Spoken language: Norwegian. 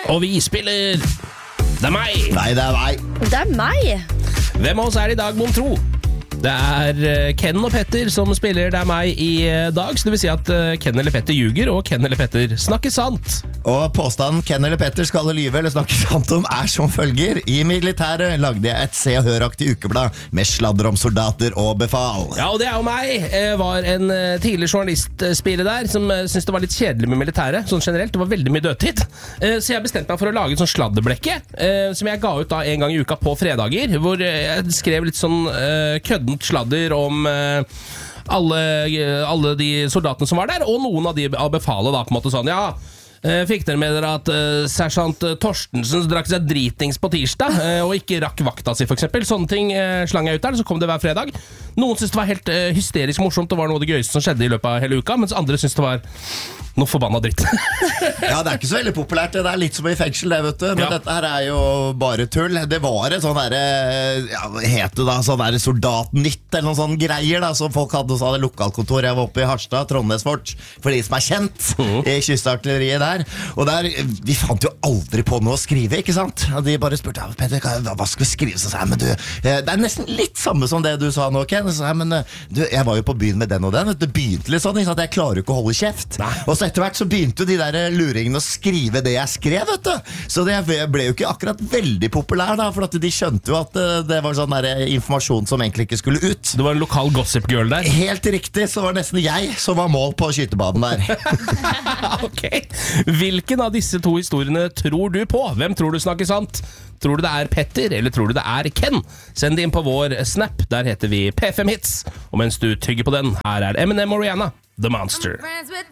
Og vi spiller. Det er meg. Nei, det er meg. Det er meg. Hvem av oss er det i dag, mon tro? Det er Ken og Petter som spiller Det er meg i dag. Så det vil si at Ken eller Petter ljuger, og Ken eller Petter snakker sant. Og påstanden Ken eller Petter skal lyve eller snakke sant om er som følger. I militæret lagde jeg et Se og Hør-aktig ukeblad med sladder om soldater og befal. Ja, og det er jo meg. Jeg var en tidlig journalistspire der som syntes det var litt kjedelig med militæret, sånn generelt. Det var veldig mye dødtid. Så jeg bestemte meg for å lage et sånn sladderblekke, som jeg ga ut da en gang i uka på fredager, hvor jeg skrev litt sånn køddent sladder om alle de soldatene som var der, og noen av de av befalet da, på en måte sånn, ja, fikk dere med dere at sersjant Torstensen drakk seg dritings på tirsdag, og ikke rakk vakta si for eksempel. Sånne ting slang jeg ut der, så kom det hver fredag. Noen syntes det var helt hysterisk morsomt, det var noe av det gøyeste som skjedde i løpet av hele uka, mens andre syntes det var noe forbanna dritt. Ja, det er ikke så veldig populært. Det er litt som i fengsel, det, vet du. Men dette her er jo bare tull. Det var et sånn derre, ja, hva het det da, sånn der Soldatnytt, eller noen sånne greier da, som folk hadde hos det lokalkontor. Jeg var oppe i Harstad, Trondheimsfort, for de som er kjent i kystartilleriet der. Og der, vi fant jo aldri på noe å skrive, ikke sant? Og de bare spurte, ja, Petter, hva skal vi skrive? Så sa jeg, men du, det er nesten litt samme som det du sa nå, Ken. Så sa jeg, men du, jeg var jo på byen med den og den. Det begynte litt sånn, ikke sant? Jeg klarer jo ikke å holde kjeft. Og så etter hvert så begynte jo de der luringene å skrive det jeg skrev, vet du. Så det ble jo ikke akkurat veldig populær da, for at de skjønte jo at det var sånn der informasjon som egentlig ikke skulle ut. Det var en lokal gossip girl der. Helt riktig, så var det nesten jeg som var mål på skytebanen der. Ok. Hvilken av disse to historiene tror du på? Hvem tror du snakker sant? Tror du det er Petter, eller tror du det er Ken? Send det inn på vår Snap, der heter vi P5 Hits. Og mens du tygger på den, her er Eminem og Rihanna, The Monster.